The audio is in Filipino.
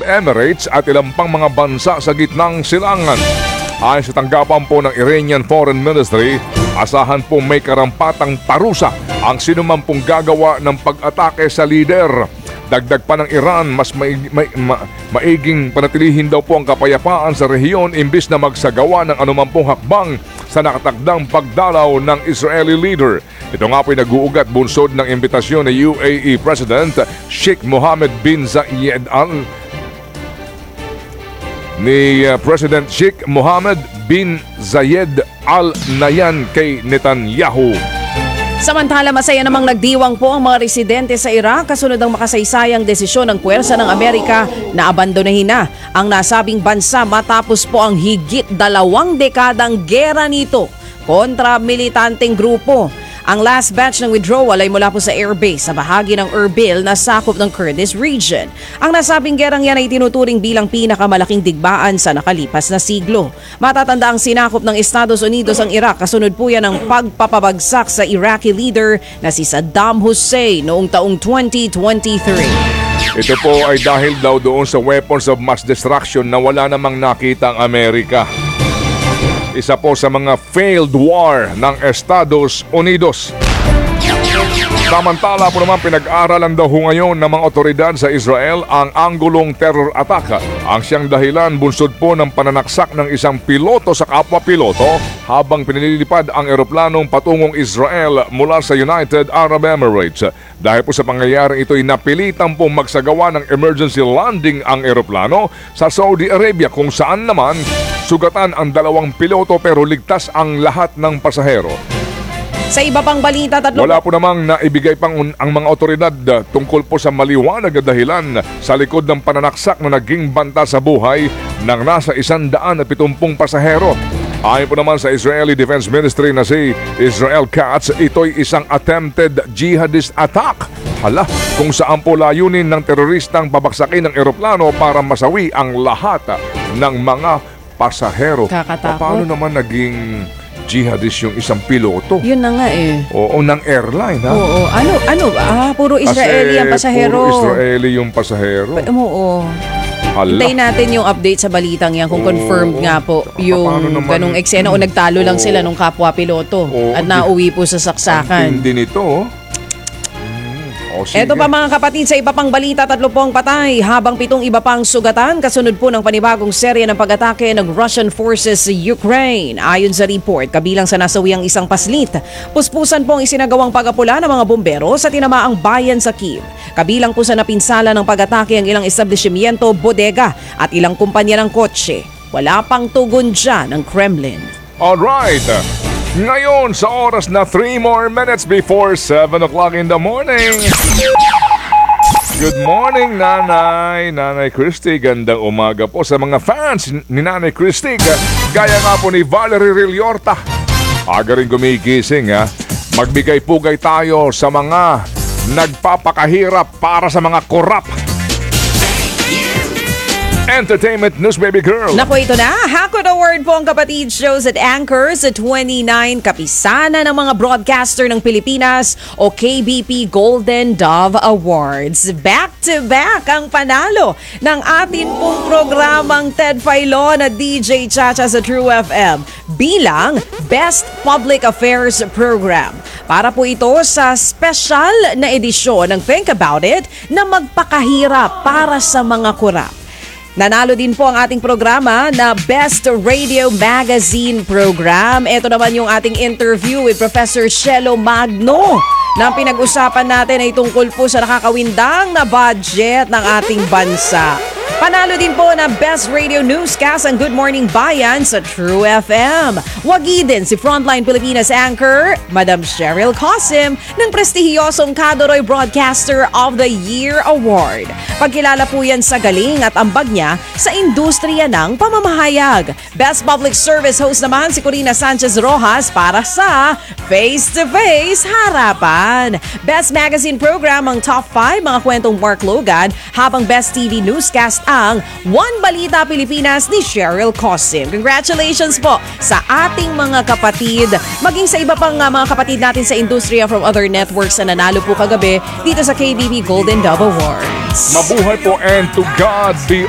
Arab Emirates at ilang pang mga bansa sa gitnang silangan. Ayon sa tanggapan po ng Iranian Foreign Ministry, asahan po may karampatang parusa ang sinuman pong gagawa ng pag-atake sa lider. Dagdag pa ng Iran, mas maiging panatilihin daw po ang kapayapaan sa rehiyon imbis na magsagawa ng anumampong hakbang sa nakatakdang pagdalaw ng Israeli leader. Ito nga po'y nag-uugat bunsod ng imbitasyon ng UAE President Sheikh Mohammed bin Zayed President Sheikh Mohammed bin Zayed Al Nahyan kay Netanyahu. Samantala, masaya namang nagdiwang po ang mga residente sa Iraq kasunod ang makasaysayang desisyon ng puwersa ng Amerika na abandonahin na ang nasabing bansa matapos po ang higit 2 dekadang gera nito kontra militanteng grupo. Ang last batch ng withdrawal ay mula po sa airbase sa bahagi ng Erbil na sakop ng Kurdish region. Ang nasabing gerang yan ay tinuturing bilang pinakamalaking digmaan sa nakalipas na siglo. Matatanda ang sinakop ng Estados Unidos ang Iraq kasunod po yan ng pagpapabagsak sa Iraqi leader na si Saddam Hussein noong taong 2023. Ito po ay dahil daw doon sa weapons of mass destruction na wala namang nakita ang Amerika. Isa po sa mga failed war ng Estados Unidos. Samantala po naman pinag-aralan daw ngayon ng mga otoridad sa Israel ang anggulong terror attack. Ang siyang dahilan bunsod po ng pananaksak ng isang piloto sa kapwa-piloto habang pinililipad ang eroplanong patungong Israel mula sa United Arab Emirates. Dahil po sa pangyayaring ito'y napilitan pong magsagawa ng emergency landing ang eroplano sa Saudi Arabia kung saan naman sugatan ang 2 piloto pero ligtas ang lahat ng pasahero. Sa iba pang balita, wala po namang naibigay pang ang mga otoridad tungkol po sa maliwanag na dahilan sa likod ng pananaksak na naging banta sa buhay ng nasa 170 pasahero. Ayon po naman sa Israeli Defense Ministry na si Israel Katz, ito'y isang attempted jihadist attack. Hala, kung saan po layunin ng teroristang babaksakin ng eroplano para masawi ang lahat ng mga pasahero. Kakatakot. Paano naman naging jihadist yung isang piloto? Yun na nga eh. Oo, ng airline ha? Oo, puro Israeli ang pasahero. Puro Israeli yung pasahero. Oo. Hintayin natin yung update sa balitang yan kung confirmed nga po yung ganong eksena o nagtalo lang sila nung kapwa-piloto at nauwi po sa saksakan. Hindi nito. Eto pa mga kapatid, sa iba pang balita, 3 pong patay habang 7 iba pang sugatan kasunod po ng panibagong serye ng pag-atake ng Russian forces sa Ukraine. Ayon sa report, kabilang sa nasawi ang isang paslit. Puspusan pong isinagawang pag-apula ng mga bumbero sa tinamaang bayan sa Kyiv. Kabilang po sa napinsala ng pag-atake ang ilang establishmento, bodega at ilang kumpanya ng kotse. Wala pang tugon dyan ng Kremlin. Alright! Ngayon sa oras na 3 more minutes before 7 o'clock in the morning. Good morning, Nanay. Nanay Christy, gandang umaga po sa mga fans ni Nanay Christy. Gaya nga po ni Valerie Rilliorta. Aga rin gumigising ha. Magbigay-pugay tayo sa mga nagpapakahirap para sa mga korap. Entertainment News, baby girl. Naku, ito na. Hakot Award po ang kapatid shows at anchors sa 29 kapisana ng mga broadcaster ng Pilipinas o KBP Golden Dove Awards. Back-to-back ang panalo ng atin pong programang Ted Filon at DJ Chacha sa True FM bilang Best Public Affairs Program. Para po ito sa special na edisyon ng Think About It na magpakahirap para sa mga kurap. Nanalo din po ang ating programa na Best Radio Magazine Program. Ito naman yung ating interview with Professor Shelo Magno na pinag-usapan natin ay tungkol po sa nakakawindang na budget ng ating bansa. Panalo din po na Best Radio Newscast ang Good Morning Bayan sa True FM. Wagi din si Frontline Pilipinas anchor, Madam Cheryl Cosim, ng prestihiyosong Kadoroy Broadcaster of the Year Award. Pagkilala po yan sa galing at ambag niya sa industriya ng pamamahayag. Best Public Service host naman si Corina Sanchez Rojas para sa Face to Face Harapan. Best Magazine Program ang Top 5 mga kwentong Mark Logan, habang Best TV Newscast ang One Balita Pilipinas ni Cheryl Cosim. Congratulations po sa ating mga kapatid, maging sa iba pang mga kapatid natin sa industriya from other networks na nanalo po kagabi dito sa KBB Golden Dove Awards. Mabuhay po and to God be